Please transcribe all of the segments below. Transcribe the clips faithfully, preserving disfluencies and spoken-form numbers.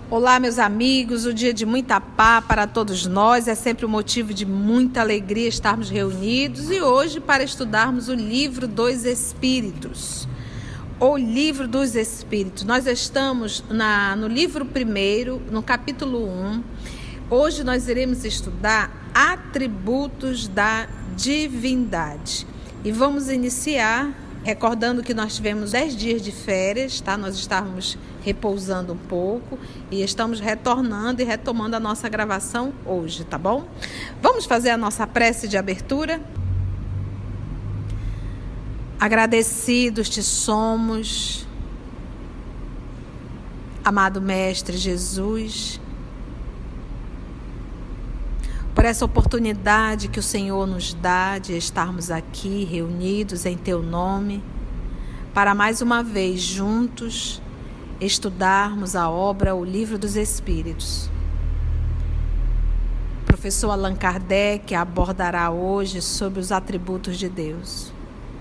Olá, meus amigos, o dia de muita paz para todos nós, é sempre um motivo de muita alegria estarmos reunidos e hoje para estudarmos o livro dos Espíritos, o livro dos Espíritos. Nós estamos na, no livro primeiro, no capítulo um, hoje nós iremos estudar atributos da divindade e vamos iniciar recordando que nós tivemos dez dias de férias, tá? Nós estávamos repousando um pouco e estamos retornando e retomando a nossa gravação hoje, tá bom? Vamos fazer a nossa prece de abertura? Agradecidos te somos, amado Mestre Jesus, por essa oportunidade que o Senhor nos dá de estarmos aqui reunidos em Teu nome, para mais uma vez juntos estudarmos a obra, o Livro dos Espíritos. O professor Allan Kardec abordará hoje sobre os atributos de Deus.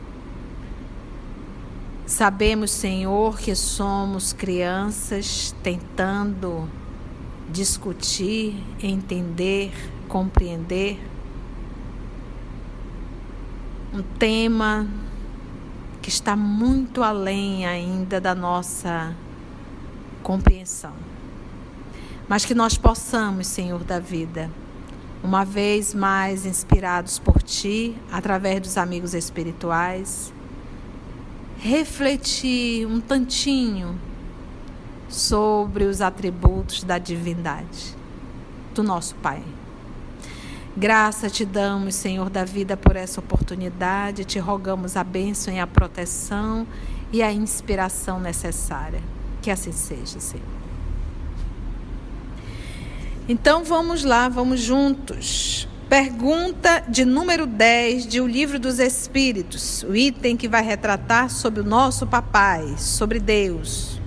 Sabemos, Senhor, que somos crianças tentando discutir, entender, compreender um tema que está muito além ainda da nossa compreensão, mas que nós possamos, Senhor da vida, uma vez mais inspirados por Ti, através dos amigos espirituais, refletir um tantinho sobre os atributos da divindade do nosso Pai. Graça te damos, Senhor da vida, por essa oportunidade. Te rogamos a bênção e a proteção e a inspiração necessária. Que assim seja, Senhor. Então vamos lá, vamos juntos. Pergunta de número dez de O Livro dos Espíritos, o item que vai retratar sobre o nosso papai, sobre Deus.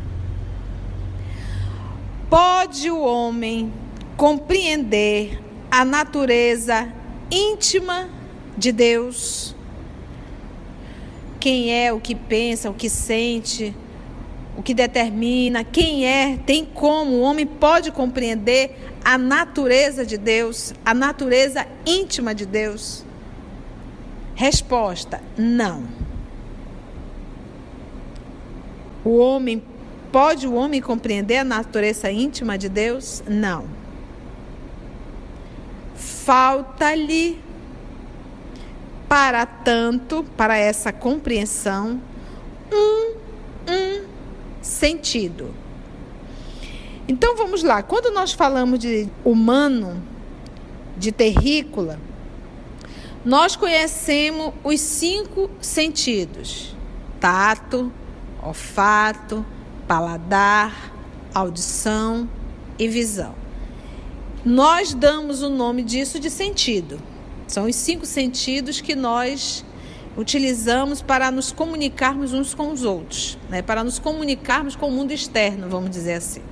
Pode o homem compreender a natureza íntima de Deus? Quem é, o que pensa, o que sente, o que determina, quem é, tem como, o homem pode compreender a natureza de Deus, a natureza íntima de Deus? Resposta: não. O homem, pode o homem compreender a natureza íntima de Deus? Não. Falta-lhe, para tanto, para essa compreensão, um, um sentido. Então vamos lá, quando nós falamos de humano, de terrícola, nós conhecemos os cinco sentidos: tato, olfato, paladar, audição e visão. Nós damos o nome disso de sentido. São os cinco sentidos que nós utilizamos para nos comunicarmos uns com os outros, né? Para nos comunicarmos com o mundo externo, vamos dizer assim.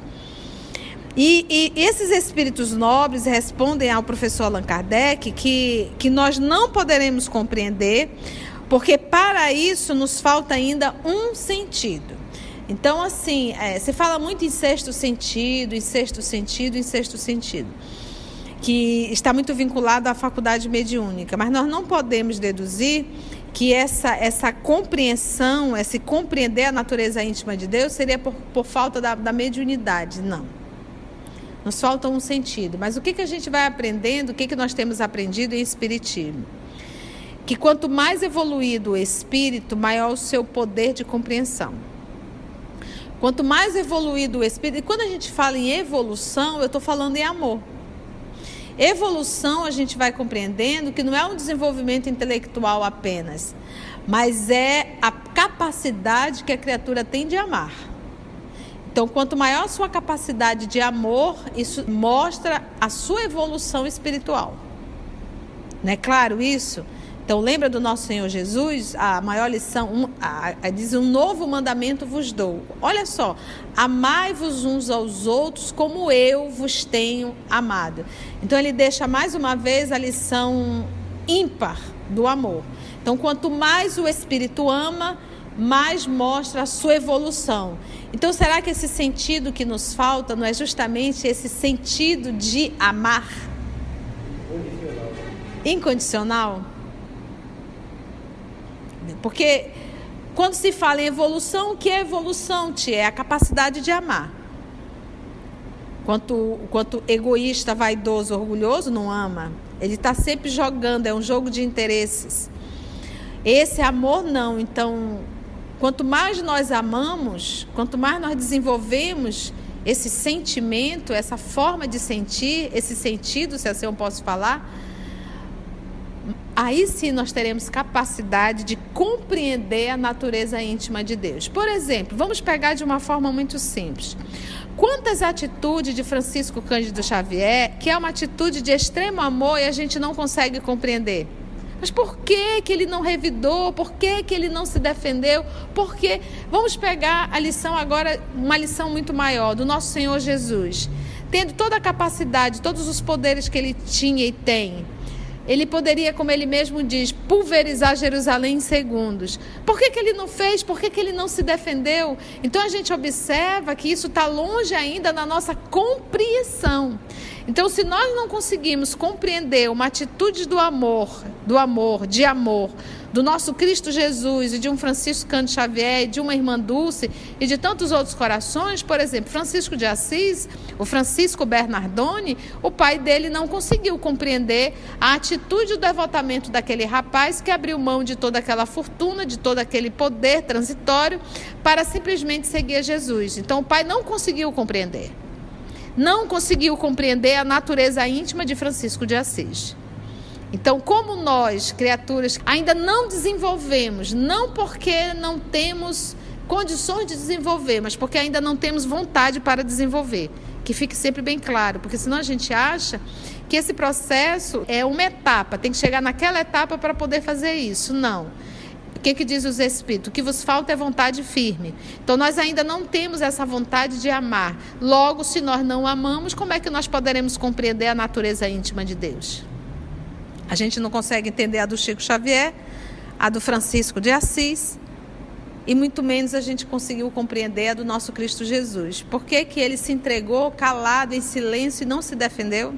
E, e esses espíritos nobres respondem ao professor Allan Kardec que, que nós não poderemos compreender, porque para isso nos falta ainda um sentido. Então, assim, é, se fala muito em sexto sentido, em sexto sentido, em sexto sentido, que está muito vinculado à faculdade mediúnica, mas nós não podemos deduzir que essa, essa compreensão, esse compreender a natureza íntima de Deus seria por, por falta da, da mediunidade, não. Nos falta um sentido. Mas o que, que a gente vai aprendendo, o que, que nós temos aprendido em Espiritismo? Que quanto mais evoluído o espírito, maior o seu poder de compreensão. Quanto mais evoluído o espírito, e quando a gente fala em evolução, eu estou falando em amor. Evolução, a gente vai compreendendo que não é um desenvolvimento intelectual apenas, mas é a capacidade que a criatura tem de amar. Então, quanto maior a sua capacidade de amor, isso mostra a sua evolução espiritual. Não é claro isso? Então, lembra do nosso Senhor Jesus? A maior lição, um, a, a, diz, um novo mandamento vos dou. Olha só, amai-vos uns aos outros como eu vos tenho amado. Então, ele deixa mais uma vez a lição ímpar do amor. Então, quanto mais o Espírito ama, mais mostra a sua evolução. Então, será que esse sentido que nos falta não é justamente esse sentido de amar? Incondicional? Porque quando se fala em evolução, o que é evolução, tia? É a capacidade de amar. Quanto, quanto egoísta, vaidoso, orgulhoso, não ama. Ele está sempre jogando, é um jogo de interesses. Esse amor não. Então, quanto mais nós amamos, quanto mais nós desenvolvemos esse sentimento, essa forma de sentir, esse sentido, se assim eu posso falar, aí sim nós teremos capacidade de compreender a natureza íntima de Deus. Por exemplo, vamos pegar de uma forma muito simples. Quantas atitudes de Francisco Cândido Xavier, que é uma atitude de extremo amor e a gente não consegue compreender? Mas por que que ele não revidou? Por que que ele não se defendeu? Porque vamos pegar a lição agora, uma lição muito maior, do nosso Senhor Jesus. Tendo toda a capacidade, todos os poderes que ele tinha e tem, ele poderia, como ele mesmo diz, pulverizar Jerusalém em segundos. Por que que ele não fez? Por que que ele não se defendeu? Então a gente observa que isso está longe ainda na nossa compreensão. Então, se nós não conseguimos compreender uma atitude do amor, do amor, de amor, do nosso Cristo Jesus e de um Francisco Cândido Xavier, e de uma irmã Dulce e de tantos outros corações, por exemplo, Francisco de Assis, o Francisco Bernardoni, o pai dele não conseguiu compreender a atitude do devotamento daquele rapaz que abriu mão de toda aquela fortuna, de todo aquele poder transitório para simplesmente seguir a Jesus. Então, o pai não conseguiu compreender. Não conseguiu compreender a natureza íntima de Francisco de Assis. Então, como nós, criaturas, ainda não desenvolvemos, não porque não temos condições de desenvolver, mas porque ainda não temos vontade para desenvolver, que fique sempre bem claro, porque senão a gente acha que esse processo é uma etapa, tem que chegar naquela etapa para poder fazer isso. Não. O que que diz os Espíritos? O que vos falta é vontade firme. Então, nós ainda não temos essa vontade de amar. Logo, se nós não amamos, como é que nós poderemos compreender a natureza íntima de Deus? A gente não consegue entender a do Chico Xavier, a do Francisco de Assis, e muito menos a gente conseguiu compreender a do nosso Cristo Jesus. Por que que ele se entregou calado, em silêncio, e não se defendeu?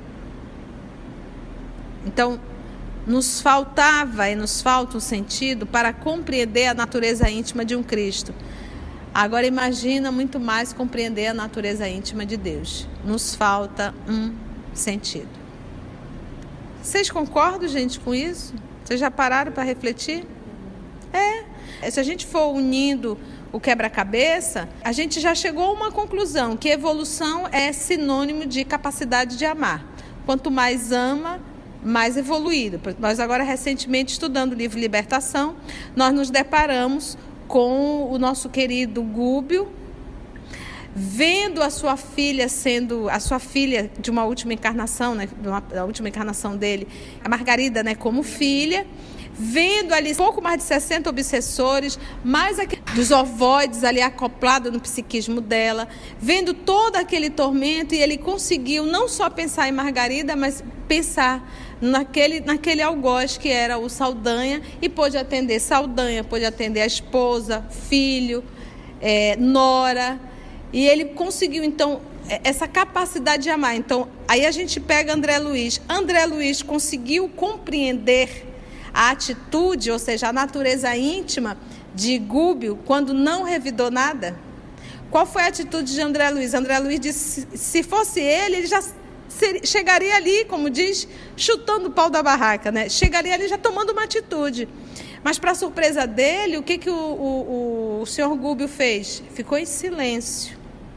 Então, nos faltava e nos falta um sentido para compreender a natureza íntima de um Cristo. Agora imagina muito mais compreender a natureza íntima de Deus. Nos falta um sentido. Vocês concordam, gente, com isso? Vocês já pararam para refletir? É. Se a gente for unindo o quebra-cabeça, a gente já chegou a uma conclusão, que evolução é sinônimo de capacidade de amar. Quanto mais ama, mais evoluído. Nós agora, recentemente, estudando o livro Libertação, nós nos deparamos com o nosso querido Gúbio, vendo a sua filha sendo, a sua filha de uma última encarnação, né, da última encarnação dele, a Margarida, né, como filha, vendo ali pouco mais de sessenta obsessores, mais dos ovoides ali acoplados no psiquismo dela, vendo todo aquele tormento, e ele conseguiu não só pensar em Margarida, mas pensar naquele, naquele algoz que era o Saldanha, e pôde atender Saldanha, pôde atender a esposa, filho, é, nora, e ele conseguiu então essa capacidade de amar. Então aí a gente pega André Luiz. André Luiz conseguiu compreender a atitude, ou seja, a natureza íntima de Gúbio quando não revidou nada? Qual foi a atitude de André Luiz? André Luiz disse, se fosse ele, ele já seria, chegaria ali, como diz, chutando o pau da barraca, né? Chegaria ali já tomando uma atitude. Mas, para surpresa dele, o que, que o, o, o senhor Gúbio fez? Ficou em silêncio.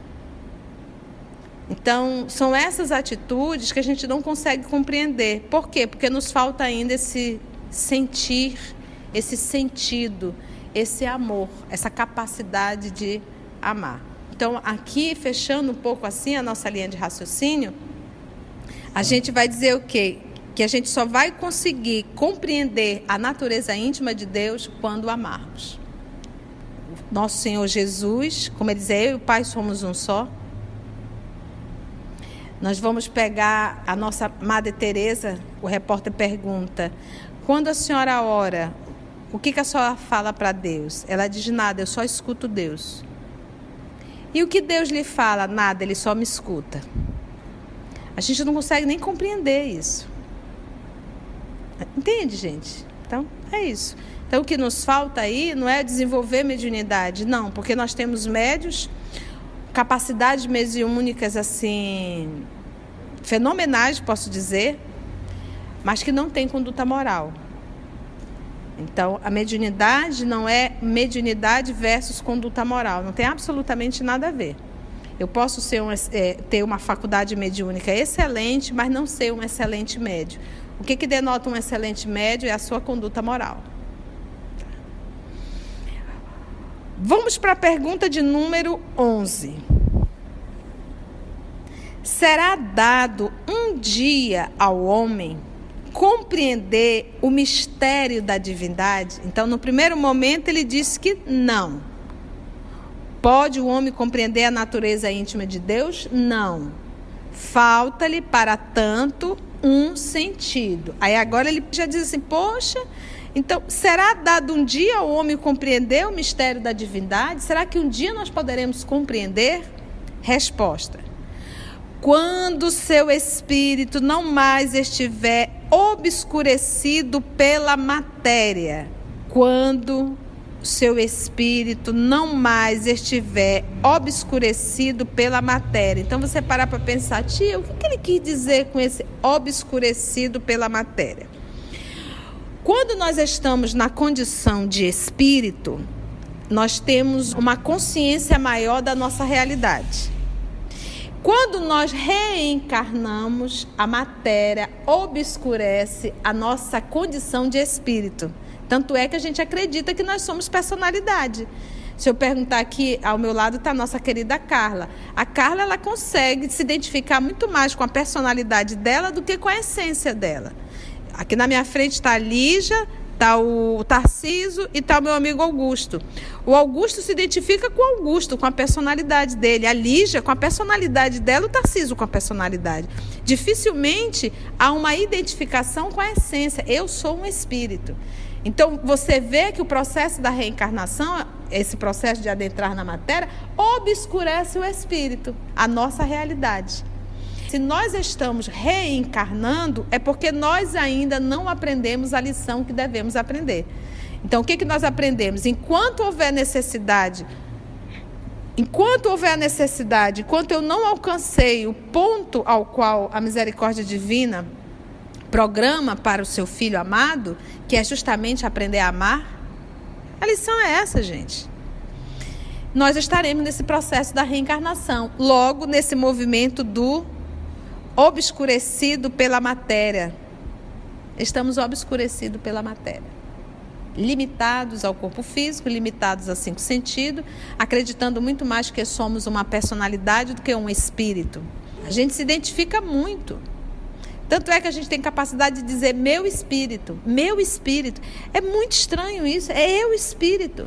Então, são essas atitudes que a gente não consegue compreender. Por quê? Porque nos falta ainda esse sentir, esse sentido, esse amor, essa capacidade de amar. Então, aqui, fechando um pouco assim a nossa linha de raciocínio, a gente vai dizer o quê? Que a gente só vai conseguir compreender a natureza íntima de Deus quando amarmos. Nosso Senhor Jesus, como ele diz, eu e o Pai somos um só. Nós vamos pegar a nossa Madre Teresa, o repórter pergunta, quando a senhora ora, o que, que a senhora fala para Deus? Ela diz, nada, eu só escuto Deus. E o que Deus lhe fala? Nada, Ele só me escuta. A gente não consegue nem compreender isso. Entende, gente? Então, é isso. Então, o que nos falta aí não é desenvolver mediunidade, não, porque nós temos médios, capacidades mediúnicas, assim, fenomenais, posso dizer, mas que não têm conduta moral. Então, a mediunidade não é mediunidade versus conduta moral, não tem absolutamente nada a ver. Eu posso ser um, é, ter uma faculdade mediúnica excelente, mas não ser um excelente médio. O que, que denota um excelente médio é a sua conduta moral. Vamos para a pergunta de número onze. Será dado um dia ao homem compreender o mistério da divindade? Então, no primeiro momento, ele disse que não. Pode o homem compreender a natureza íntima de Deus? Não. Falta-lhe, para tanto, um sentido. Aí agora ele já diz assim, poxa, então, será dado um dia ao homem compreender o mistério da divindade? Será que um dia nós poderemos compreender? Resposta. Quando seu espírito não mais estiver obscurecido pela matéria. Quando seu espírito não mais estiver obscurecido pela matéria. Então, você parar para pensar, tia, o que ele quis dizer com esse obscurecido pela matéria? Quando nós estamos na condição de espírito, nós temos uma consciência maior da nossa realidade. Quando nós reencarnamos, a matéria obscurece a nossa condição de espírito. Tanto é que a gente acredita que nós somos personalidade. Se eu perguntar aqui, ao meu lado está a nossa querida Carla. A Carla, ela consegue se identificar muito mais com a personalidade dela do que com a essência dela. Aqui na minha frente está a Lígia, está o Tarciso e está o meu amigo Augusto. O Augusto se identifica com o Augusto, com a personalidade dele. A Lígia com a personalidade dela, o Tarciso com a personalidade. Dificilmente há uma identificação com a essência. Eu sou um espírito. Então, você vê que o processo da reencarnação, esse processo de adentrar na matéria, obscurece o espírito, a nossa realidade. Se nós estamos reencarnando, é porque nós ainda não aprendemos a lição que devemos aprender. Então, o que, que nós aprendemos? Enquanto houver necessidade, enquanto houver a necessidade, enquanto eu não alcancei o ponto ao qual a misericórdia divina programa para o seu filho amado, que é justamente aprender a amar, a lição é essa, gente. Nós estaremos nesse processo da reencarnação, logo nesse movimento do obscurecido pela matéria. Estamos obscurecidos pela matéria. Limitados ao corpo físico, limitados a cinco sentidos, acreditando muito mais que somos uma personalidade do que um espírito. A gente se identifica muito. Tanto é que a gente tem capacidade de dizer meu espírito, meu espírito. É muito estranho isso, é eu espírito.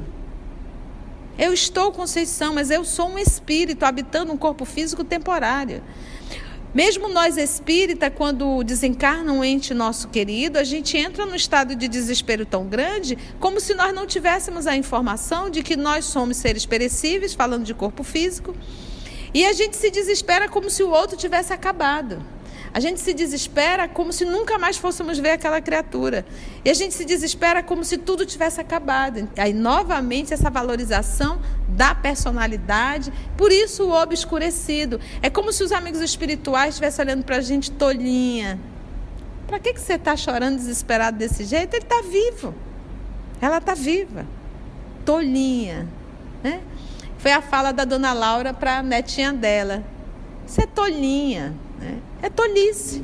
Eu estou Conceição, mas eu sou um espírito habitando um corpo físico temporário. Mesmo nós espírita, quando desencarna um ente nosso querido, a gente entra num estado de desespero tão grande, como se nós não tivéssemos a informação de que nós somos seres perecíveis, falando de corpo físico, e a gente se desespera como se o outro tivesse acabado. A gente se desespera como se nunca mais fôssemos ver aquela criatura. E a gente se desespera como se tudo tivesse acabado. Aí, novamente, essa valorização da personalidade, por isso o obscurecido. É como se os amigos espirituais estivessem olhando para a gente tolinha. Para que, que você está chorando desesperado desse jeito? Ele está vivo. Ela está viva. Tolinha. Né? Foi a fala da dona Laura para a netinha dela. Você é tolinha. Né? É tolice.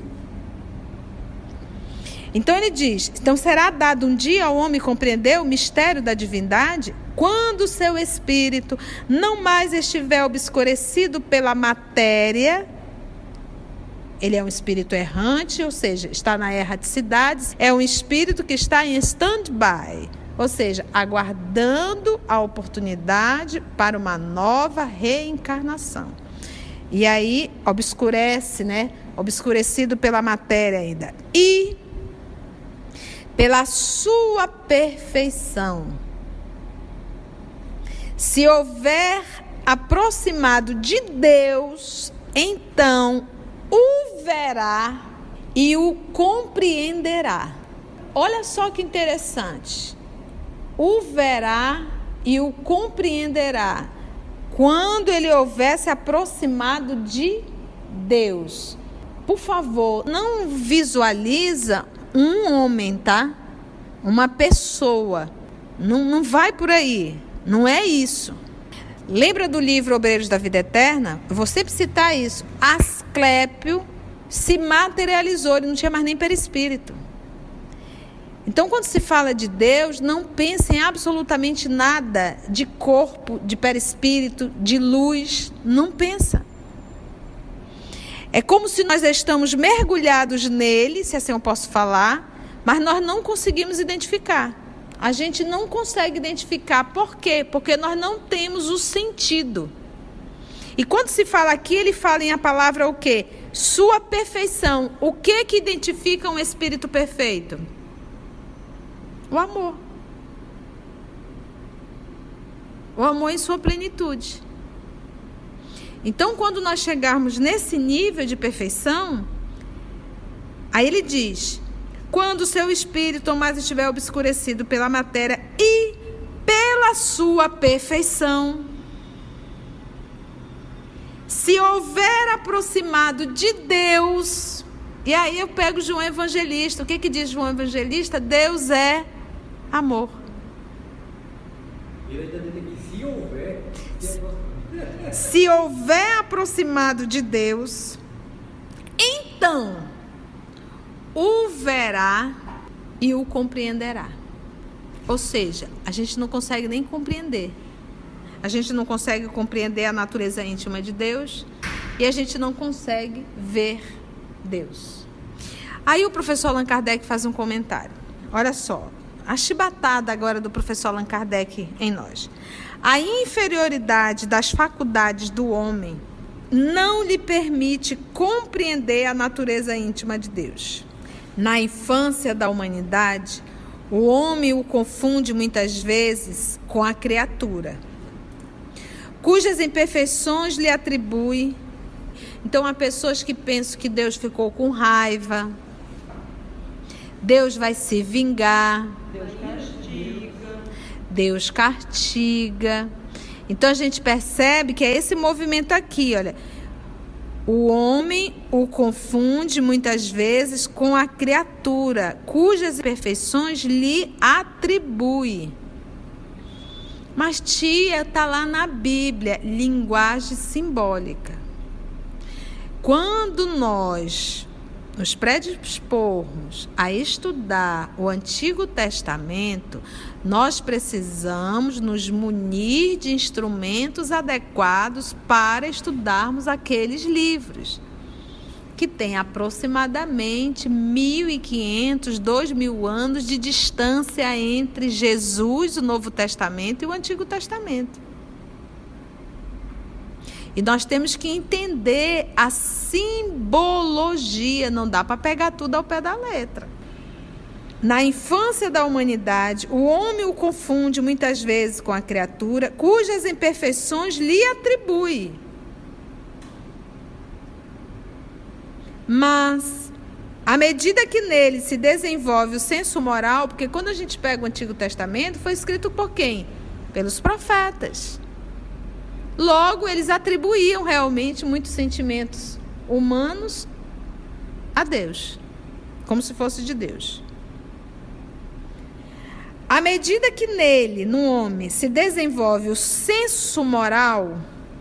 Então ele diz, então será dado um dia ao homem compreender o mistério da divindade, quando o seu espírito não mais estiver obscurecido pela matéria. Ele é um espírito errante, ou seja, está na erraticidade, é um espírito que está em stand-by, ou seja, aguardando a oportunidade para uma nova reencarnação. E aí obscurece, né? Obscurecido pela matéria ainda. E pela sua perfeição. Se houver aproximado de Deus, então o verá e o compreenderá. Olha só que interessante. O verá e o compreenderá quando ele houver se aproximado de Deus. Por favor, não visualiza um homem, tá? Uma pessoa. Não, não vai por aí. Não é isso. Lembra do livro Obreiros da Vida Eterna? Eu vou sempre citar isso. Asclépio se materializou, ele não tinha mais nem perispírito. Então, quando se fala de Deus, não pense em absolutamente nada de corpo, de perispírito, de luz. Não pensa. É como se nós estamos mergulhados nele, se assim eu posso falar, mas nós não conseguimos identificar. A gente não consegue identificar. Por quê? Porque nós não temos o sentido. E quando se fala aqui, ele fala em a palavra o quê? Sua perfeição. O que que identifica um espírito perfeito? O amor. O amor em sua plenitude. Então, quando nós chegarmos nesse nível de perfeição, aí ele diz: quando o seu espírito mais estiver obscurecido pela matéria e pela sua perfeição, se houver aproximado de Deus, e aí eu pego João Evangelista. O que que diz João Evangelista? Deus é amor. Ele está dizendo que se houver... Se houver aproximado de Deus, então o verá e o compreenderá. Ou seja, a gente não consegue nem compreender. A gente não consegue compreender a natureza íntima de Deus e a gente não consegue ver Deus. Aí o professor Allan Kardec faz um comentário. Olha só, a chibatada agora do professor Allan Kardec em nós. A inferioridade das faculdades do homem não lhe permite compreender a natureza íntima de Deus. Na infância da humanidade, o homem o confunde muitas vezes com a criatura, cujas imperfeições lhe atribui. Então, há pessoas que pensam que Deus ficou com raiva, Deus vai se vingar, Deus castiga. Deus castiga. Então, a gente percebe que é esse movimento aqui, olha. O homem o confunde muitas vezes com a criatura, cujas imperfeições lhe atribui. Mas, tia, está lá na Bíblia, linguagem simbólica. Quando nós nos predispormos a estudar o Antigo Testamento, nós precisamos nos munir de instrumentos adequados para estudarmos aqueles livros, que têm aproximadamente mil e quinhentos, dois mil anos de distância entre Jesus, o Novo Testamento, e o Antigo Testamento. E nós temos que entender a simbologia, não dá para pegar tudo ao pé da letra. Na infância da humanidade, o homem o confunde muitas vezes com a criatura, cujas imperfeições lhe atribui. Mas, à medida que nele se desenvolve o senso moral, porque quando a gente pega o Antigo Testamento, foi escrito por quem? Pelos profetas. Logo, eles atribuíam realmente muitos sentimentos humanos a Deus, como se fosse de Deus. À medida que nele, no homem, se desenvolve o senso moral,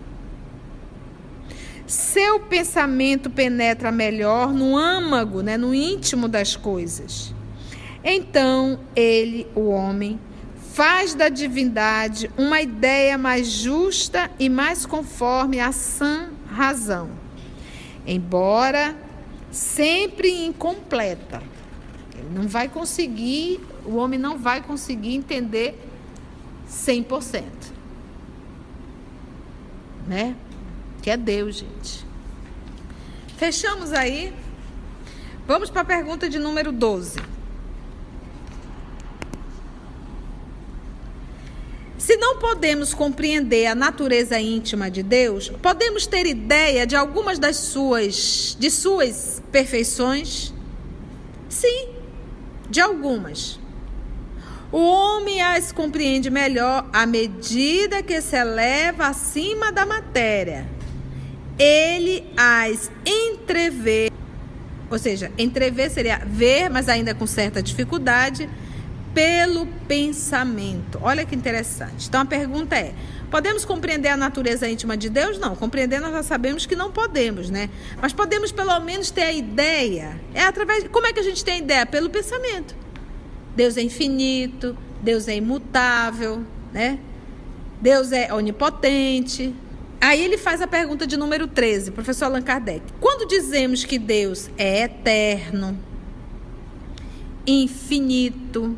seu pensamento penetra melhor no âmago, né, no íntimo das coisas. Então, ele, o homem, faz da divindade uma ideia mais justa e mais conforme à sã razão, embora sempre incompleta. Ele não vai conseguir, o homem não vai conseguir entender cem por cento. Né? Que é Deus, gente. Fechamos aí. Vamos para a pergunta de número doze. não podemos compreender a natureza íntima de Deus, podemos ter ideia de algumas das suas, de suas perfeições? Sim, de algumas. O homem as compreende melhor à medida que se eleva acima da matéria. Ele as entrevê, ou seja, entrever seria ver, mas ainda com certa dificuldade, pelo pensamento. Olha que interessante. Então a pergunta é: podemos compreender a natureza íntima de Deus? Não, compreender nós já sabemos que não podemos, né? Mas podemos pelo menos ter a ideia. É através, como é que a gente tem a ideia? Pelo pensamento. Deus é infinito, Deus é imutável, né? Deus é onipotente. Aí ele faz a pergunta de número treze, professor Allan Kardec. Quando dizemos que Deus é eterno, infinito,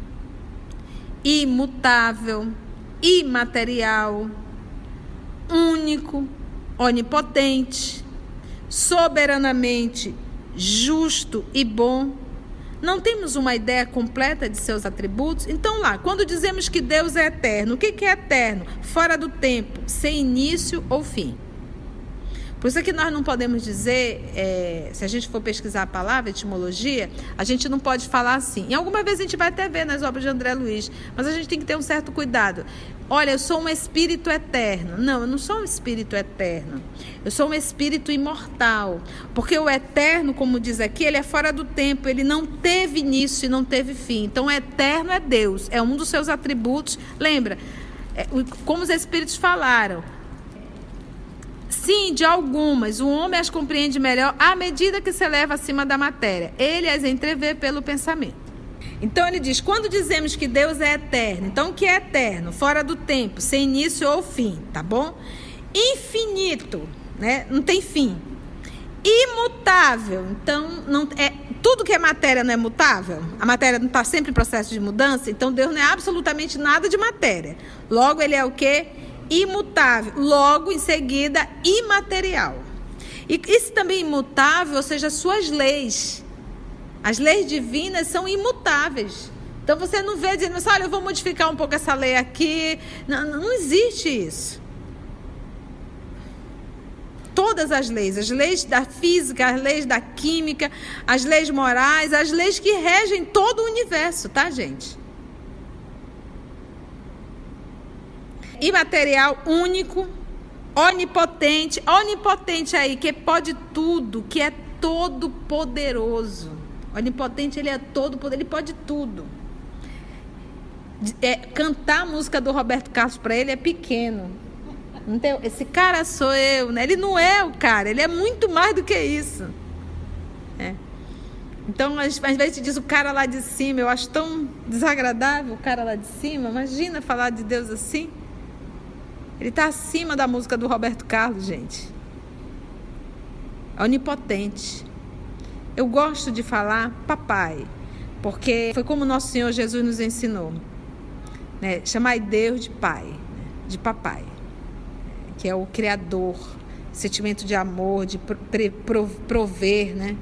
imutável, imaterial, único, onipotente, soberanamente justo e bom, não temos uma ideia completa de seus atributos? Então lá, quando dizemos que Deus é eterno, o que é eterno? Fora do tempo, sem início ou fim. Por isso é que nós não podemos dizer, é, se a gente for pesquisar a palavra, etimologia, a gente não pode falar assim. E alguma vez a gente vai até ver nas obras de André Luiz, mas a gente tem que ter um certo cuidado. Olha, eu sou um espírito eterno. Não, eu não sou um espírito eterno. Eu sou um espírito imortal. Porque o eterno, como diz aqui, ele é fora do tempo. Ele não teve início e não teve fim. Então, o eterno é Deus. É um dos seus atributos. Lembra, é, como os espíritos falaram. Sim, de algumas. O homem as compreende melhor à medida que se eleva acima da matéria. Ele as entrevê pelo pensamento. Então ele diz, quando dizemos que Deus é eterno, então o que é eterno? Fora do tempo, sem início ou fim, tá bom? Infinito, né? Não tem fim. Imutável, então não é, tudo que é matéria não é mutável? A matéria não está sempre em processo de mudança? Então Deus não é absolutamente nada de matéria. Logo ele é o quê? Imutável. Logo em seguida, imaterial. E isso também é imutável, ou seja, suas leis. As leis divinas são imutáveis. Então você não vê dizendo assim, olha, eu vou modificar um pouco essa lei aqui. Não, não existe isso. Todas as leis, as leis da física, as leis da química, as leis morais, as leis que regem todo o universo, tá, gente? Imaterial, único, onipotente. Onipotente aí, que pode tudo, que é todo poderoso. Onipotente, ele é todo poder, ele pode tudo. É, cantar a música do Roberto Carlos para ele é pequeno. Então, esse cara sou eu, né? Ele não é o cara, ele é muito mais do que isso. É. Então, às, às vezes te diz o cara lá de cima, eu acho tão desagradável o cara lá de cima. Imagina falar de Deus assim. Ele está acima da música do Roberto Carlos, gente. É onipotente. Eu gosto de falar papai, porque foi como nosso Senhor Jesus nos ensinou, né? Chamar Deus de pai, né? De papai, que é o criador, sentimento de amor, de prover, né?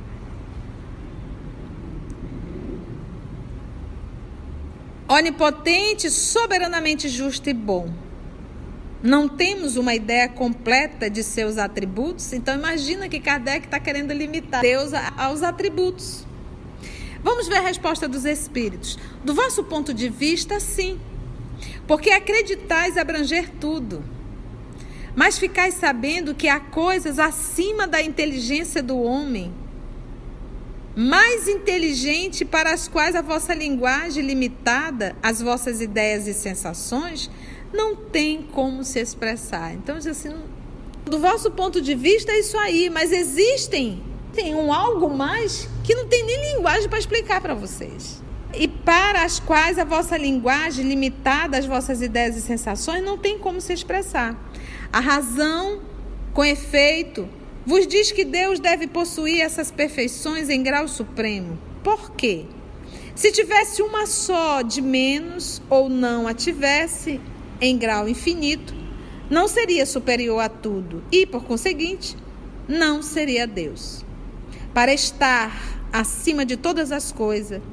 Onipotente, soberanamente justo e bom. Não temos uma ideia completa de seus atributos, então imagina que Kardec está querendo limitar Deus aos atributos. Vamos ver a resposta dos espíritos. Do vosso ponto de vista, sim, porque acreditais abranger tudo, mas ficais sabendo que há coisas acima da inteligência do homem, mais inteligente, para as quais a vossa linguagem limitada, as vossas ideias e sensações, não tem como se expressar. Então, assim, do vosso ponto de vista é isso aí, mas existem tem um algo mais que não tem nem linguagem para explicar para vocês. E para as quais a vossa linguagem limitada, as vossas ideias e sensações, não tem como se expressar. A razão, com efeito, vos diz que Deus deve possuir essas perfeições em grau supremo. Por quê? Se tivesse uma só de menos ou não a tivesse em grau infinito, não seria superior a tudo e, por conseguinte, não seria Deus. Para estar acima de todas as coisas,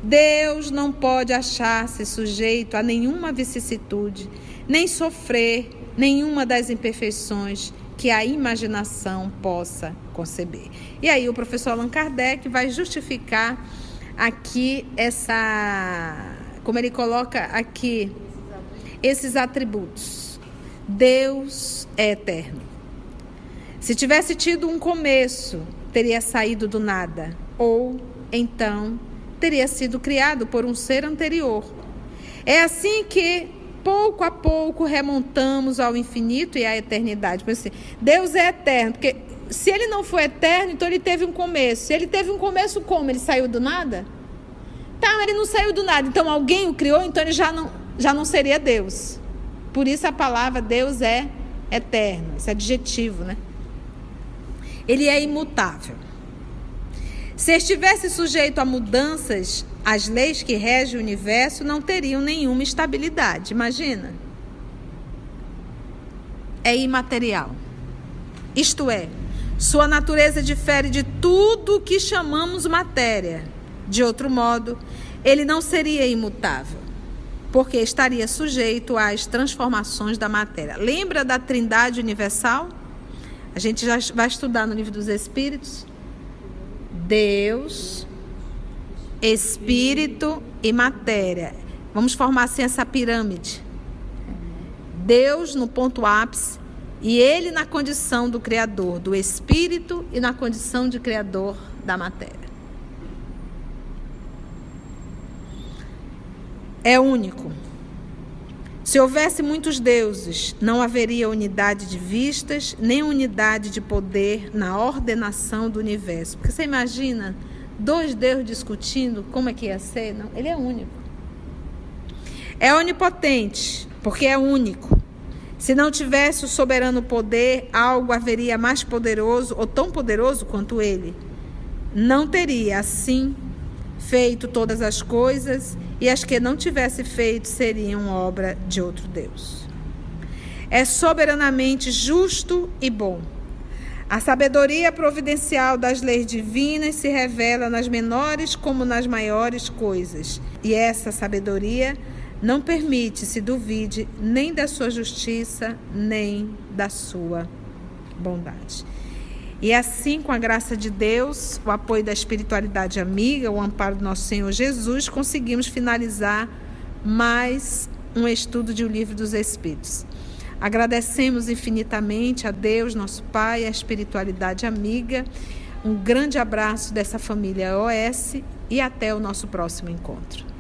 Deus não pode achar-se sujeito a nenhuma vicissitude, nem sofrer nenhuma das imperfeições que a imaginação possa conceber. E aí o professor Allan Kardec vai justificar aqui essa, como ele coloca aqui, esses atributos. Deus é eterno. Se tivesse tido um começo, teria saído do nada, ou então teria sido criado por um ser anterior. É assim que pouco a pouco remontamos ao infinito e à eternidade. Assim, Deus é eterno, porque se ele não for eterno, então ele teve um começo. Se ele teve um começo, como? Ele saiu do nada? Tá, ele não saiu do nada. Então alguém o criou, então ele já não, já não seria Deus. Por isso a palavra Deus é eterno, esse adjetivo, né? Ele é imutável. Se estivesse sujeito a mudanças, as leis que regem o universo não teriam nenhuma estabilidade. Imagina. É imaterial. Isto é, sua natureza difere de tudo o que chamamos matéria. De outro modo, ele não seria imutável, porque estaria sujeito às transformações da matéria. Lembra da Trindade Universal? A gente já vai estudar no Livro dos Espíritos. Deus, Espírito e matéria. Vamos formar assim essa pirâmide. Deus no ponto ápice e ele na condição do Criador, do Espírito e na condição de Criador da matéria. É único. Se houvesse muitos deuses, não haveria unidade de vistas, nem unidade de poder na ordenação do universo. Porque você imagina dois deuses discutindo como é que ia ser? Não, ele é único. É onipotente, porque é único. Se não tivesse o soberano poder, algo haveria mais poderoso ou tão poderoso quanto ele. Não teria, assim, feito todas as coisas, e as que não tivesse feito seriam obra de outro Deus. É soberanamente justo e bom. A sabedoria providencial das leis divinas se revela nas menores como nas maiores coisas. E essa sabedoria não permite se duvide nem da sua justiça, nem da sua bondade. E assim, com a graça de Deus, o apoio da espiritualidade amiga, o amparo do nosso Senhor Jesus, conseguimos finalizar mais um estudo de O Livro dos Espíritos. Agradecemos infinitamente a Deus, nosso Pai, a espiritualidade amiga. Um grande abraço dessa família O S e até o nosso próximo encontro.